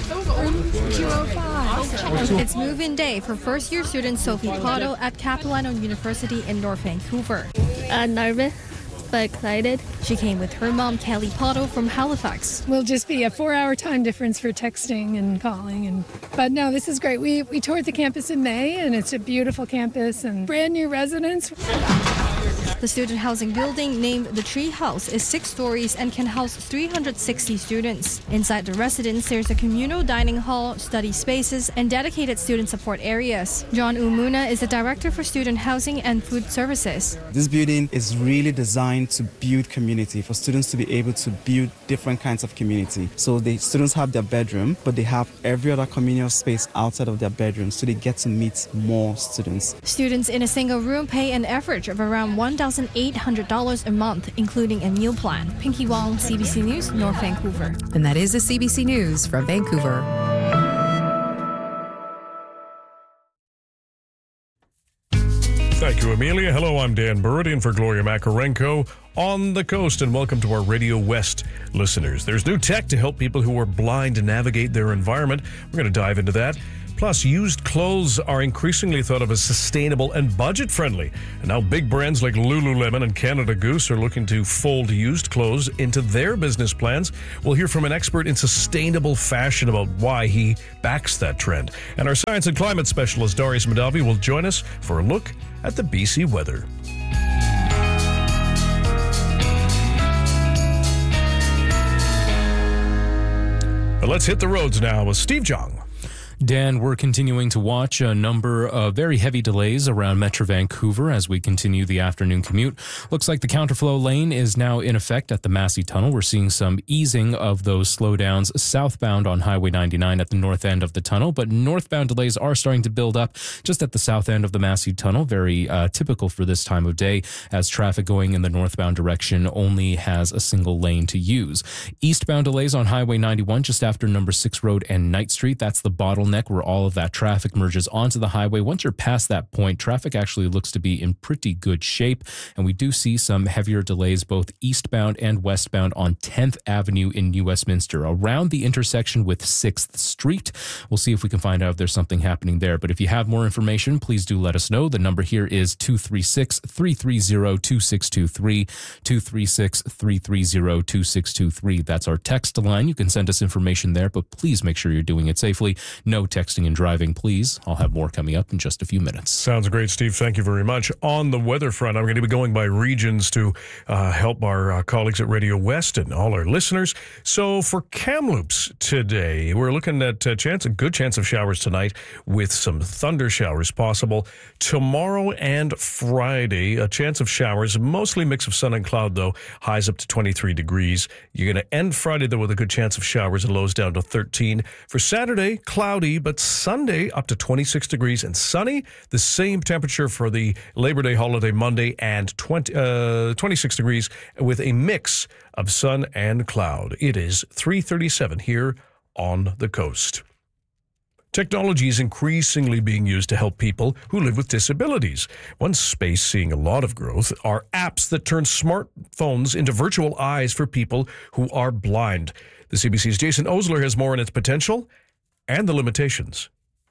Speaker 22: It's move-in day for first-year student Sophie Prado at Capilano University in North Vancouver.
Speaker 23: Uh, nervous, but excited.
Speaker 22: She came with her mom, Kelly Prado, from Halifax.
Speaker 23: Will just be a four-hour time difference for texting and calling, and but no, this is great. We we toured the campus in May, and it's a beautiful campus and brand new residents.
Speaker 22: The student housing building, named the Tree House, is six stories and can house three hundred sixty students. Inside the residence, there's a communal dining hall, study spaces, and dedicated student support areas. John Umuna is the director for student housing and food services.
Speaker 24: This building is really designed to build community, for students to be able to build different kinds of community. So the students have their bedroom, but they have every other communal space outside of their bedroom, so they get to meet more students.
Speaker 22: Students in a single room pay an average of around one thousand eight hundred dollars a month, including a meal plan. Pinky Wong, C B C News, North Vancouver.
Speaker 1: And that is the C B C News from Vancouver.
Speaker 9: Thank you, Amelia. Hello, I'm Dan Burrett in for Gloria Makarenko on the coast, and welcome to our Radio West listeners. There's new tech to help people who are blind to navigate their environment. We're going to dive into that. Plus, used clothes are increasingly thought of as sustainable and budget-friendly. And now big brands like Lululemon and Canada Goose are looking to fold used clothes into their business plans. We'll hear from an expert in sustainable fashion about why he backs that trend. And our science and climate specialist, Darius Madavi, will join us for a look at the B C weather. But let's hit the roads now with Steve Jong.
Speaker 10: Dan, we're continuing to watch a number of very heavy delays around Metro Vancouver as we continue the afternoon commute. Looks like the counterflow lane is now in effect at the Massey Tunnel. We're seeing some easing of those slowdowns southbound on Highway ninety-nine at the north end of the tunnel, but northbound delays are starting to build up just at the south end of the Massey Tunnel. Very uh, typical for this time of day, as traffic going in the northbound direction only has a single lane to use. Eastbound delays on Highway ninety-one just after Number six Road and Knight Street. That's the bottleneck where all of that traffic merges onto the highway. Once you're past that point, traffic actually looks to be in pretty good shape, and we do see some heavier delays both eastbound and westbound on tenth Avenue in New Westminster around the intersection with sixth Street. We'll see if we can find out if there's something happening there, but if you have more information, please do let us know. The number here is two three six, three three zero, two six two three, two three six, three three zero, two six two three. That's our text line. You can send us information there, but please make sure you're doing it safely. No texting and driving, please. I'll have more coming up in just a few minutes.
Speaker 9: Sounds great, Steve. Thank you very much. On the weather front, I'm going to be going by regions to uh, help our uh, colleagues at Radio West and all our listeners. So for Kamloops today, we're looking at a chance, a good chance of showers tonight with some thunder showers possible. Tomorrow and Friday, a chance of showers, mostly mix of sun and cloud, though. Highs up to twenty-three degrees. You're going to end Friday, though, with a good chance of showers and lows down to thirteen. For Saturday, cloudy, but Sunday up to twenty-six degrees and sunny. The same temperature for the Labor Day holiday Monday, and twenty, uh, twenty-six degrees with a mix of sun and cloud. It is three thirty-seven here on the coast. Technology is increasingly being used to help people who live with disabilities. One space seeing a lot of growth are apps that turn smartphones into virtual eyes for people who are blind. The C B C's Jason Osler has more on its potential and the limitations.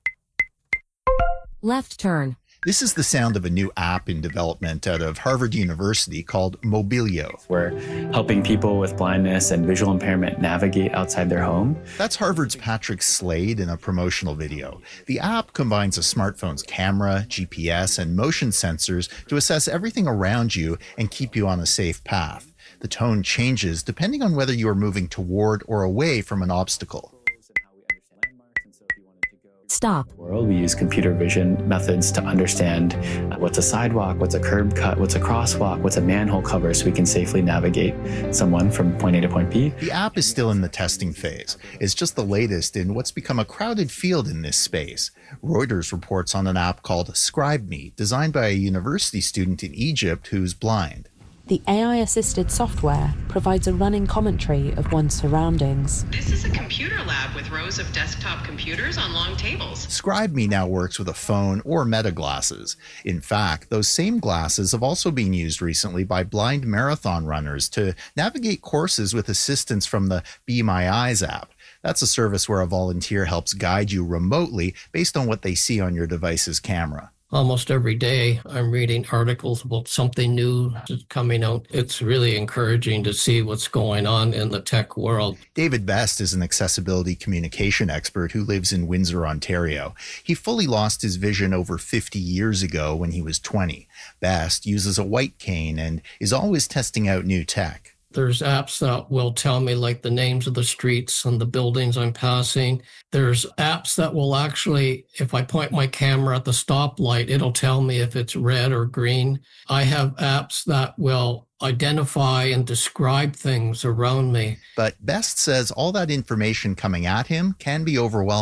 Speaker 2: Left turn.
Speaker 4: This is the sound of a new app in development out of Harvard University called Mobilio.
Speaker 5: We're helping people with blindness and visual impairment navigate outside their home.
Speaker 4: That's Harvard's Patrick Slade in a promotional video. The app combines a smartphone's camera, G P S, and motion sensors to assess everything around you and keep you on a safe path. The tone changes depending on whether you are moving toward or away from an obstacle.
Speaker 2: Stop.
Speaker 5: We use computer vision methods to understand what's a sidewalk, what's a curb cut, what's a crosswalk, what's a manhole cover, so we can safely navigate someone from point A to point B.
Speaker 4: The app is still in the testing phase. It's just the latest in what's become a crowded field in this space. Reuters reports on an app called ScribeMe, designed by a university student in Egypt who's blind.
Speaker 2: The A I-assisted software provides a running commentary of one's surroundings.
Speaker 7: This is a computer lab with rows of desktop computers on long tables.
Speaker 4: ScribeMe now works with a phone or Meta glasses. In fact, those same glasses have also been used recently by blind marathon runners to navigate courses with assistance from the Be My Eyes app. That's a service where a volunteer helps guide you remotely based on what they see on your device's camera.
Speaker 25: Almost every day, I'm reading articles about something new coming out. It's really encouraging to see what's going on in the tech world.
Speaker 4: David Best is an accessibility communication expert who lives in Windsor, Ontario. He fully lost his vision over fifty years ago when he was twenty. Best uses a white cane and is always testing out new tech.
Speaker 25: There's apps that will tell me like the names of the streets and the buildings I'm passing. There's apps that will actually, if I point my camera at the stoplight, it'll tell me if it's red or green. I have apps that will identify and describe things around me.
Speaker 4: But Best says all that information coming at him can be overwhelming.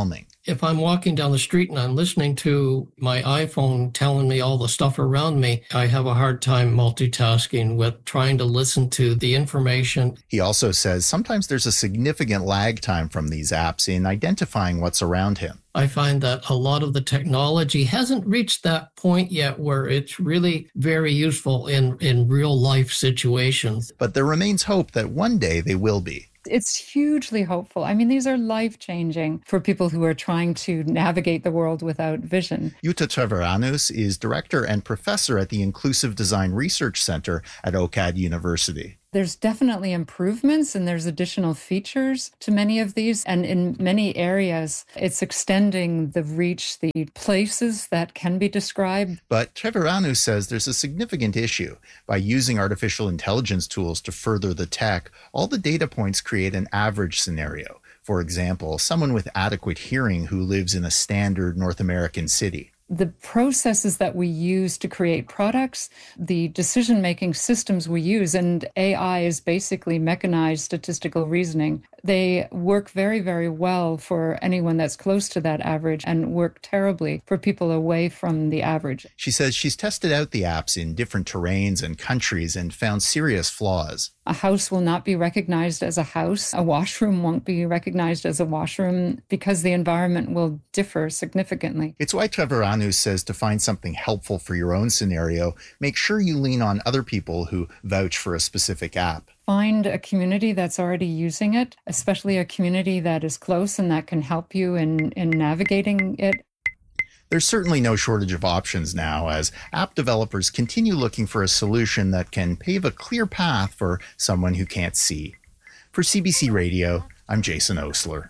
Speaker 25: if I'm walking down the street and I'm listening to my iPhone telling me all the stuff around me, I have a hard time multitasking with trying to listen to the information.
Speaker 4: He also says sometimes there's a significant lag time from these apps in identifying what's around him.
Speaker 25: I find that a lot of the technology hasn't reached that point yet where it's really very useful in, in real life situations.
Speaker 4: But there remains hope that one day they will be.
Speaker 3: It's hugely hopeful. I mean, these are life-changing for people who are trying to navigate the world without vision.
Speaker 4: Jutta Treviranus is director and professor at the Inclusive Design Research Center at O C A D University.
Speaker 3: There's definitely improvements and there's additional features to many of these. And in many areas, it's extending the reach, the places that can be described.
Speaker 4: But Treviranus says there's a significant issue. By using artificial intelligence tools to further the tech, all the data points create an average scenario. For example, someone with adequate hearing who lives in a standard North American city.
Speaker 3: The processes that we use to create products, the decision-making systems we use, and A I is basically mechanized statistical reasoning. They work very, very well for anyone that's close to that average and work terribly for people away from the average.
Speaker 4: She says she's tested out the apps in different terrains and countries and found serious flaws.
Speaker 3: A house will not be recognized as a house. A washroom won't be recognized as a washroom because the environment will differ significantly.
Speaker 4: It's why Treviranus says to find something helpful for your own scenario, make sure you lean on other people who vouch for a specific app.
Speaker 3: Find a community that's already using it, especially a community that is close and that can help you in, in navigating it.
Speaker 4: There's certainly no shortage of options now as app developers continue looking for a solution that can pave a clear path for someone who can't see. For C B C Radio, I'm Jason Osler.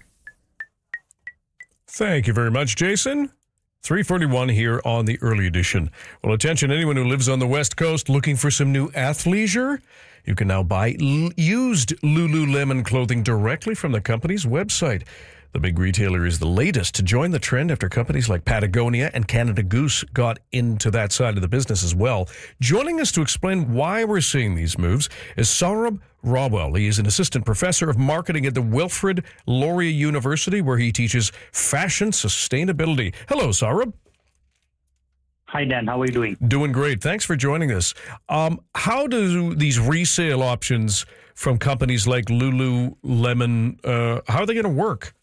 Speaker 9: Thank you very much, Jason. three forty-one here on the early edition. Well, attention, anyone who lives on the West Coast looking for some new athleisure, you can now buy l- used Lululemon clothing directly from the company's website. The big retailer is the latest to join the trend after companies like Patagonia and Canada Goose got into that side of the business as well. Joining us to explain why we're seeing these moves is Saurabh Rawal. He is an assistant professor of marketing at the Wilfrid Laurier University, where he teaches fashion sustainability. Hello, Saurabh.
Speaker 6: Hi, Dan. How are you doing?
Speaker 9: Doing great. Thanks for joining us. Um, how do these resale options from companies like Lululemon, uh, how are they going to work?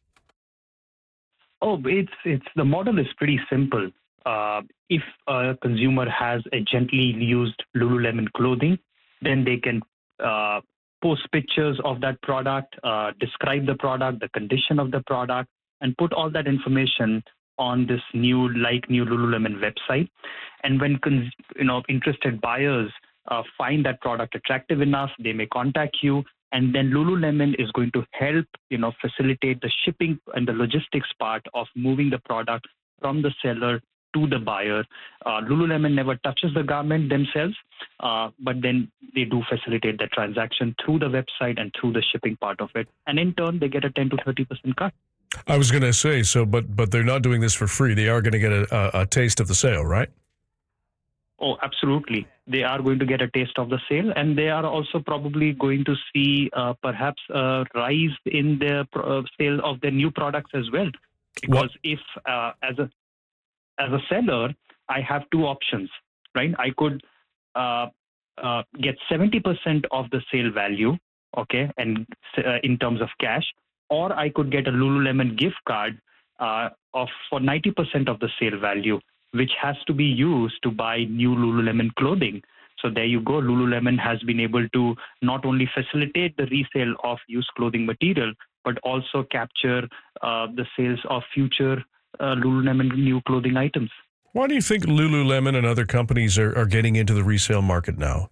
Speaker 6: Oh, it's it's the model is pretty simple. Uh, if a consumer has a gently used Lululemon clothing, then they can uh, post pictures of that product, uh, describe the product, the condition of the product, and put all that information on this new like new Lululemon website. And when cons- you know interested buyers uh, find that product attractive enough, they may contact you. And then Lululemon is going to help, you know, facilitate the shipping and the logistics part of moving the product from the seller to the buyer. Uh, Lululemon never touches the garment themselves, uh, but then they do facilitate the transaction through the website and through the shipping part of it. And in turn, they get a ten to thirty percent cut.
Speaker 9: I was going to say, so, but but they're not doing this for free. They are going to get a, a, a taste of the sale, right?
Speaker 6: Oh, absolutely. They are going to get a taste of the sale, and they are also probably going to see uh, perhaps a rise in the uh, sale of their new products as well. Because what? if uh, as a as a seller, I have two options, right? I could uh, uh, get seventy percent of the sale value, okay, and uh, in terms of cash, or I could get a Lululemon gift card uh, of for ninety percent of the sale value, which has to be used to buy new Lululemon clothing. So there you go. Lululemon has been able to not only facilitate the resale of used clothing material, but also capture uh, the sales of future uh, Lululemon new clothing items.
Speaker 9: Why do you think Lululemon and other companies are, are getting into the resale market now?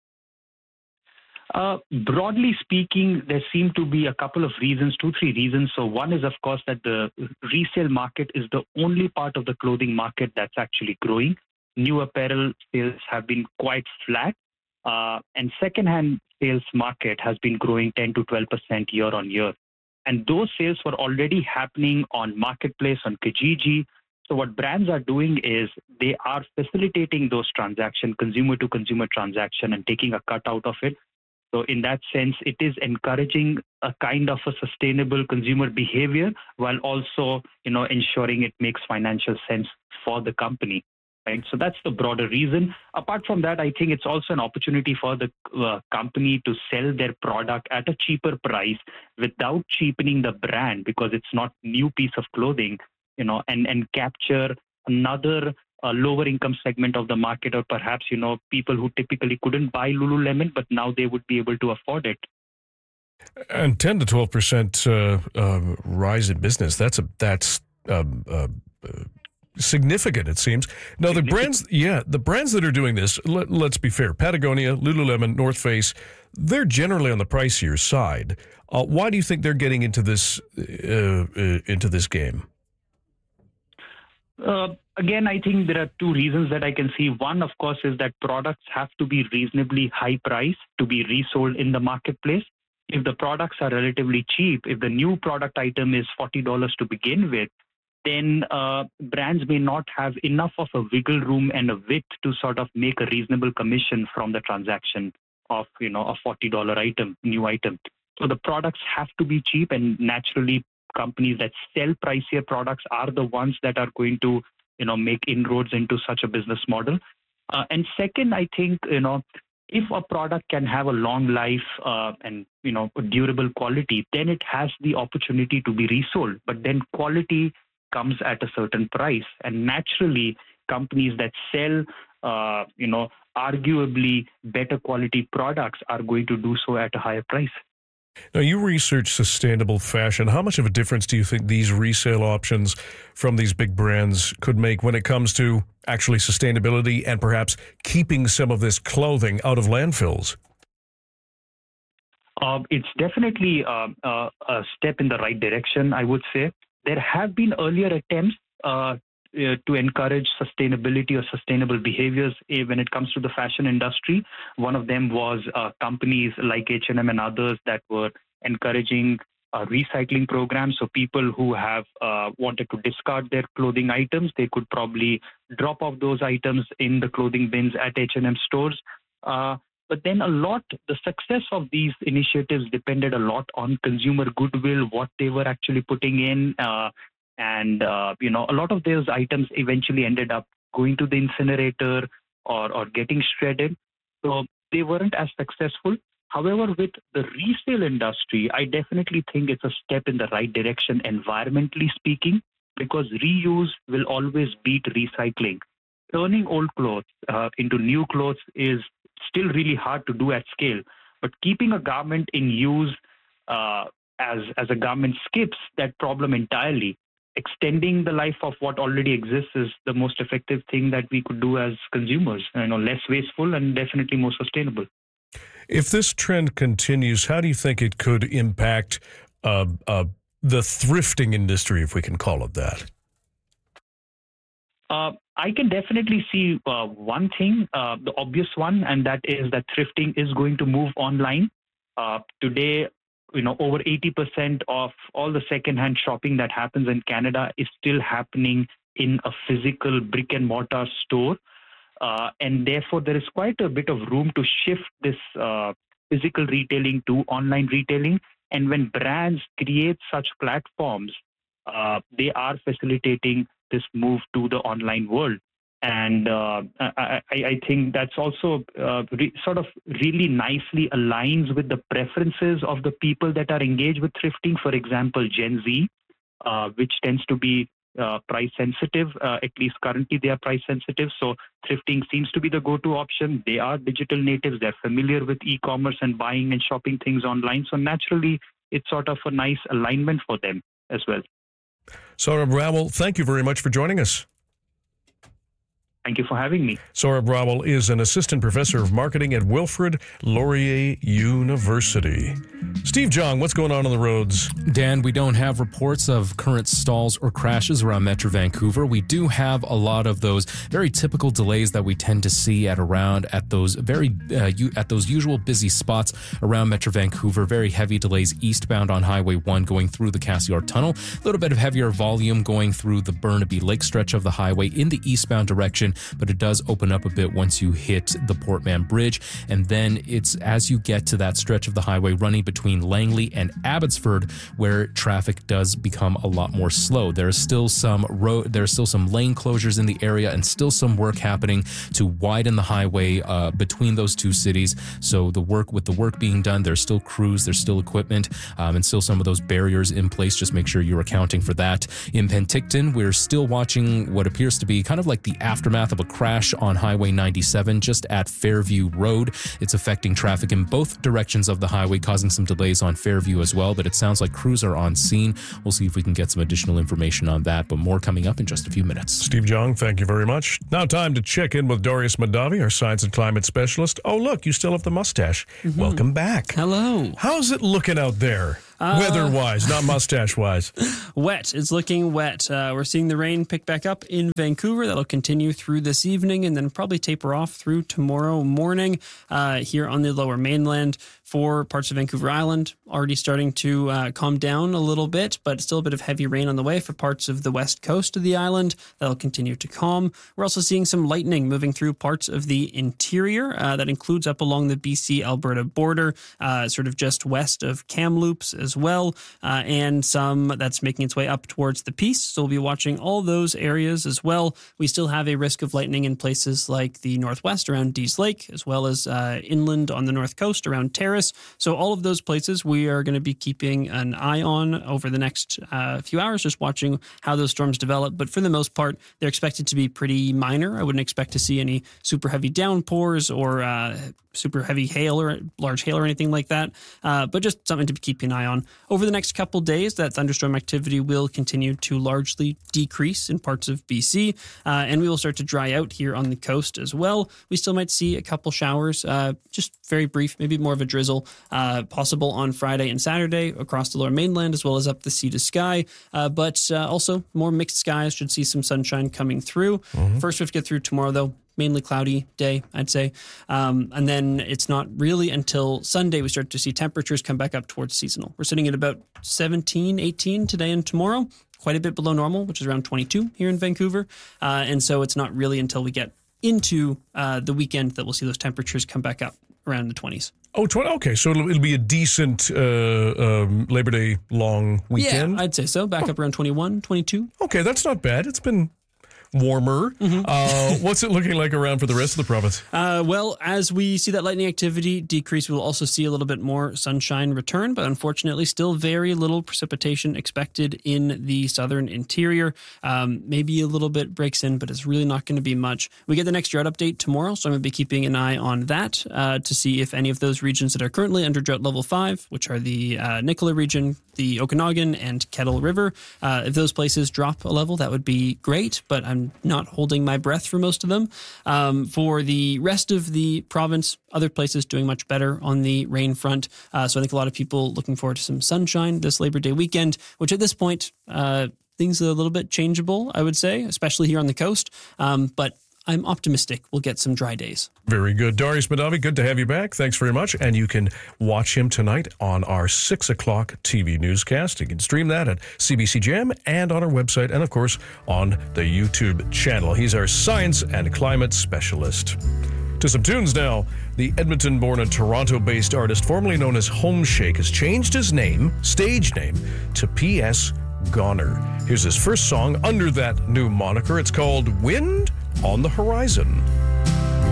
Speaker 6: Uh, broadly speaking, there seem to be a couple of reasons, two, three reasons. So one is, of course, that the resale market is the only part of the clothing market that's actually growing. New apparel sales have been quite flat. Uh, and secondhand sales market has been growing ten to twelve percent year on year. And those sales were already happening on Marketplace, on Kijiji. So what brands are doing is they are facilitating those transactions, consumer to consumer transaction, and taking a cut out of it. So in that sense, it is encouraging a kind of a sustainable consumer behavior while also, you know, ensuring it makes financial sense for the company. Right. So that's the broader reason. Apart from that, I think it's also an opportunity for the uh, company to sell their product at a cheaper price without cheapening the brand, because it's not new piece of clothing, you know, and, and capture another uh, lower income segment of the market, or perhaps, you know, people who typically couldn't buy Lululemon, but now they would be able to afford it.
Speaker 9: And ten to twelve percent uh, uh, rise in business. That's a that's um, uh, uh, significant, it seems. Now, the brands, yeah, the brands that are doing this, let, let's be fair, Patagonia, Lululemon, North Face, they're generally on the pricier side. Uh, why do you think they're getting into this uh, uh, into this game?
Speaker 6: Uh, again, I think there are two reasons that I can see. One, of course, is that products have to be reasonably high price to be resold in the marketplace. If the products are relatively cheap, if the new product item is forty dollars to begin with, then uh, brands may not have enough of a wiggle room and a width to sort of make a reasonable commission from the transaction of, you know, a forty dollars item, new item. So the products have to be cheap, and naturally companies that sell pricier products are the ones that are going to, you know, make inroads into such a business model. Uh, and second, I think, you know, if a product can have a long life uh, and, you know, durable quality, then it has the opportunity to be resold. But then quality comes at a certain price, and naturally companies that sell uh, you know arguably better quality products are going to do so at a higher price.
Speaker 9: Now, you research sustainable fashion. How much of a difference do you think these resale options from these big brands could make when it comes to actually sustainability and perhaps keeping some of this clothing out of landfills?
Speaker 6: Uh, it's definitely uh, uh, a step in the right direction, I would say. There have been earlier attempts uh, uh, to encourage sustainability or sustainable behaviors uh, when it comes to the fashion industry. One of them was uh, companies like H and M and others that were encouraging uh, recycling programs. So people who have uh, wanted to discard their clothing items, they could probably drop off those items in the clothing bins at H and M stores. Uh, But then a lot, the success of these initiatives depended a lot on consumer goodwill, what they were actually putting in. Uh, and, uh, you know, a lot of those items eventually ended up going to the incinerator or, or getting shredded. So they weren't as successful. However, with the resale industry, I definitely think it's a step in the right direction, environmentally speaking, because reuse will always beat recycling. Turning old clothes uh, into new clothes is still really hard to do at scale, but keeping a garment in use uh, as as a garment skips that problem entirely. Extending the life of what already exists is the most effective thing that we could do as consumers. You know, less wasteful and definitely more sustainable.
Speaker 9: If this trend continues, how do you think it could impact uh, uh, the thrifting industry, if we can call it that?
Speaker 6: Uh, I can definitely see uh, one thing, uh, the obvious one, and that is that thrifting is going to move online. Uh, today, you know, over eighty percent of all the secondhand shopping that happens in Canada is still happening in a physical brick and mortar store. Uh, and therefore, there is quite a bit of room to shift this uh, physical retailing to online retailing. And when brands create such platforms, uh, they are facilitating this move to the online world. And uh, I, I think that's also uh, re- sort of really nicely aligns with the preferences of the people that are engaged with thrifting. For example, Gen Z, uh, which tends to be uh, price sensitive, uh, at least currently they are price sensitive. So thrifting seems to be the go-to option. They are digital natives. They're familiar with e-commerce and buying and shopping things online. So naturally, it's sort of a nice alignment for them as well.
Speaker 9: Saurabh Rawal, thank you very much for joining us.
Speaker 6: Thank you for having me.
Speaker 9: Saurabh Rawal is an assistant professor of marketing at Wilfrid Laurier University. Steve Jong, what's going on on the roads?
Speaker 10: Dan, we don't have reports of current stalls or crashes around Metro Vancouver. We do have a lot of those very typical delays that we tend to see at around at those very uh, u- at those usual busy spots around Metro Vancouver. Very heavy delays eastbound on Highway one going through the Cassiar Tunnel. A little bit of heavier volume going through the Burnaby Lake stretch of the highway in the eastbound direction again, but it does open up a bit once you hit the Port Mann Bridge. And then it's as you get to that stretch of the highway running between Langley and Abbotsford where traffic does become a lot more slow. There's still some road, there's still some lane closures in the area and still some work happening to widen the highway uh, between those two cities. So the work with the work being done, there's still crews, there's still equipment, um, and still some of those barriers in place. Just make sure you're accounting for that. In Penticton, we're still watching what appears to be kind of like the aftermath of a crash on Highway ninety-seven just at Fairview Road. It's affecting traffic in both directions of the highway, causing some delays on Fairview as well, but it sounds like crews are on scene. We'll see if we can get some additional information on that, but more coming up in just a few minutes.
Speaker 9: Steve Jong, thank you very much. Now time to check in with Darius Mahdavi, our science and climate specialist. Oh, look, you still have the mustache. Mm-hmm. Welcome back.
Speaker 8: Hello.
Speaker 9: How's it looking out there? Uh, Weather-wise, not mustache-wise.
Speaker 8: Wet. It's looking wet. Uh, we're seeing the rain pick back up in Vancouver. That'll continue through this evening and then probably taper off through tomorrow morning uh, here on the Lower Mainland. For parts of Vancouver Island, already starting to uh, calm down a little bit, but still a bit of heavy rain on the way for parts of the west coast of the island. That'll continue to calm. We're also seeing some lightning moving through parts of the interior. Uh, that includes up along the B C-Alberta border, uh, sort of just west of Kamloops as well, uh, and some that's making its way up towards the Peace. So we'll be watching all those areas as well. We still have a risk of lightning in places like the northwest around Dease Lake, as well as uh, inland on the north coast around Terrace. So all of those places we are going to be keeping an eye on over the next uh, few hours, just watching how those storms develop. But for the most part, they're expected to be pretty minor. I wouldn't expect to see any super heavy downpours or uh, super heavy hail or large hail or anything like that, uh, but just something to keep an eye on. Over the next couple days, that thunderstorm activity will continue to largely decrease in parts of B C, uh, and we will start to dry out here on the coast as well. We still might see a couple showers, uh, just very brief, maybe more of a drizzle, uh, possible on Friday and Saturday across the Lower Mainland, as well as up the sea to sky, uh, but uh, also more mixed skies. Should see some sunshine coming through. Mm-hmm. First we have to get through tomorrow, though. Mainly cloudy day, I'd say. Um, and then it's not really until Sunday we start to see temperatures come back up towards seasonal. We're sitting at about seventeen, eighteen today and tomorrow, quite a bit below normal, which is around twenty-two here in Vancouver. Uh, and so it's not really until we get into uh, the weekend that we'll see those temperatures come back up around the twenties.
Speaker 9: Oh, twenty, okay. So it'll, it'll be a decent uh, um, Labor Day long weekend?
Speaker 8: Yeah, I'd say so. Back oh. up around twenty-one, twenty-two.
Speaker 9: Okay, that's not bad. It's been warmer. Mm-hmm. Uh, what's it looking like around for the rest of the province?
Speaker 8: Uh, well, as we see that lightning activity decrease, we'll also see a little bit more sunshine return, but unfortunately still very little precipitation expected in the southern interior. Um, maybe a little bit breaks in, but it's really not going to be much. We get the next drought update tomorrow, so I'm going to be keeping an eye on that uh, to see if any of those regions that are currently under drought level five, which are the uh, Nicola region, the Okanagan, and Kettle River, uh, if those places drop a level, that would be great, but I'm not holding my breath for most of them. Um, for the rest of the province, other places doing much better on the rain front. Uh, so I think a lot of people looking forward to some sunshine this Labor Day weekend, which at this point, uh, things are a little bit changeable, I would say, especially here on the coast. Um, but I'm optimistic we'll get some dry days.
Speaker 9: Very good. Darius Mahdavi, good to have you back. Thanks very much. And you can watch him tonight on our six o'clock T V newscast. You can stream that at C B C Gem and on our website and, of course, on the YouTube channel. He's our science and climate specialist. To some tunes now. The Edmonton-born and Toronto-based artist formerly known as Homeshake has changed his name, stage name, to P S Goner. Here's his first song under that new moniker. It's called Wind on the Horizon.